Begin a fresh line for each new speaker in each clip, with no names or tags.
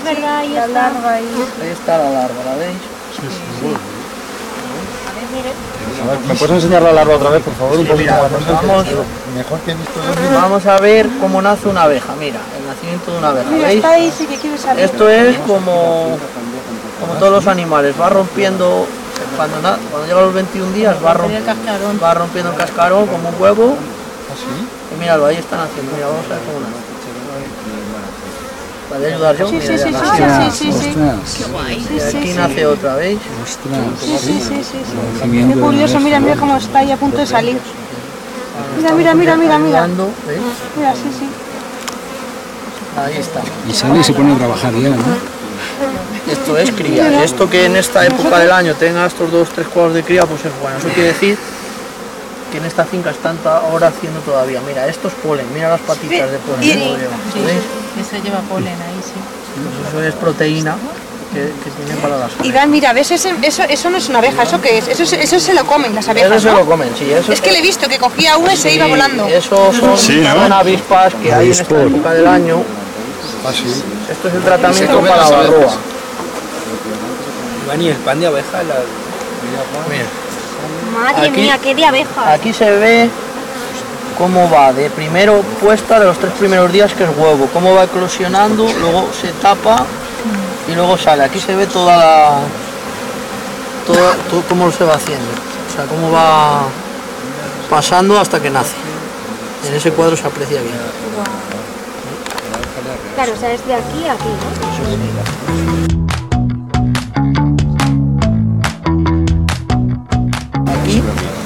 verdad, ahí
la
está.
larva ahí.
Ahí está la larva, ¿la veis?
A ver, mire.
A ver, ¿me puedes enseñar la larva otra vez, por favor? Un poquito
mira,
más.
pues vamos,
Mejor que he visto yo.
vamos a ver cómo nace una abeja. Mira, el nacimiento de una abeja,
Mira,
¿veis?
está ahí, sí que quiere salir.
Esto es como todos los animales, va rompiendo, cuando llega a los 21 días va rompiendo el cascarón como un huevo.
¿Ah,
Y míralo, ahí están haciendo, mira, vamos a ver cómo nace. ¿La voy a ayudar yo?
Sí,
Mira,
sí,
ya
sí,
nace.
sí, sí, sí.
Y aquí nace otra, ¿veis?
Sí, sí, sí, sí. Qué curioso, mira, mira cómo está ahí a punto de salir. Mira, mira, mira, mira, mira.
Ayudando, ¿veis?
Mira, sí, sí.
Ahí está.
Y sale y se pone a trabajar ya, ¿no?
Esto es cría. Esto que en esta época del año tenga estos 2-3 cuadros de cría, pues es bueno. Eso quiere decir que en esta finca están ahora haciendo todavía. Mira, esto es polen, mira las patitas de polen. ¿Cómo lleva? ¿Veis?
Eso lleva polen ahí, sí.
Pues eso es proteína que tienen para las abejas.
Iván, mira, ¿ves? Eso no es una abeja, ¿eso qué es? Eso se lo comen las abejas,
Eso se
¿no?
lo comen, sí. Eso,
Es que le he visto que cogía una y se iba volando.
Eso son,
Sí, ¿no?
son avispas que hay en esta época del año.
Ah, sí.
Esto es el tratamiento para la varroa.
Iván, ¿y el pan de abeja?
Mira.
Madre
Aquí-
mía, qué de abejas.
Aquí se ve cómo va de primero puesta de los 3 primeros días, que es huevo, cómo va eclosionando, luego se tapa y luego sale. Aquí se ve todo cómo se va haciendo, o sea, cómo va pasando hasta que nace. En ese cuadro se aprecia bien.
Claro, o sea, es de aquí a aquí, ¿no?
Aquí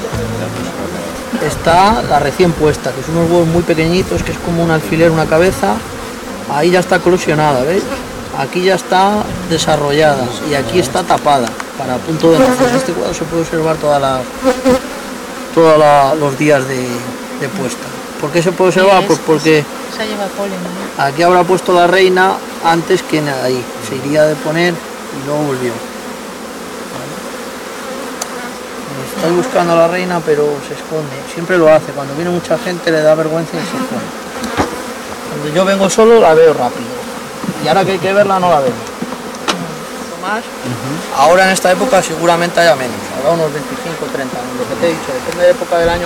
está la recién puesta, que son unos huevos muy pequeñitos, que es como un alfiler, una cabeza. Ahí ya está eclosionada, ¿veis? Aquí ya está desarrollada y aquí está tapada para punto de nacer. En este cuadro se puede observar los días de puesta. ¿Por qué se puede observar? Pues porque
Se lleva polen, ¿no?
aquí habrá puesto la reina antes que ahí. Se iría de poner y luego volvió. Estoy buscando a la reina, pero se esconde. Siempre lo hace. Cuando viene mucha gente le da vergüenza y se esconde. Cuando yo vengo solo la veo rápido. Y ahora que hay que verla no la vemos. Más. Ahora en esta época seguramente haya menos. Habrá unos 25 o 30. Lo que te he dicho, depende de la época del año.